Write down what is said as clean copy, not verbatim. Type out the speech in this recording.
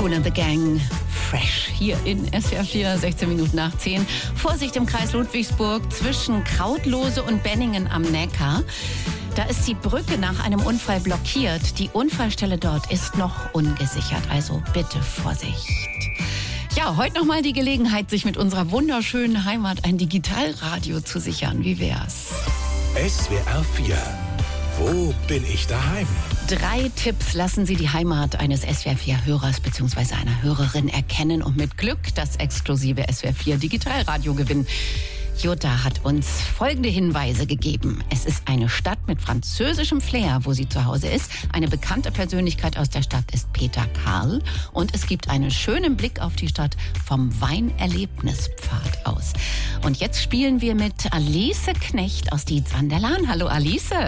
Kool and the Gang, fresh hier in SWR 4, 16 Minuten nach 10. Vorsicht im Kreis Ludwigsburg zwischen Krautlose und Benningen am Neckar. Da ist die Brücke nach einem Unfall blockiert. Die Unfallstelle dort ist noch ungesichert, also bitte Vorsicht. Ja, heute nochmal die Gelegenheit, sich mit unserer wunderschönen Heimat ein Digitalradio zu sichern. Wie wär's? SWR 4. Wo bin ich daheim? 3 Tipps lassen Sie die Heimat eines SWR 4-Hörers bzw. einer Hörerin erkennen und mit Glück das exklusive SWR 4 Digitalradio gewinnen. Jutta hat uns folgende Hinweise gegeben. Es ist eine Stadt mit französischem Flair, wo sie zu Hause ist. Eine bekannte Persönlichkeit aus der Stadt ist Peter Karl. Und es gibt einen schönen Blick auf die Stadt vom Weinerlebnispfad aus. Und jetzt spielen wir mit Alice Knecht aus Dietz an der Lahn. Hallo Alice.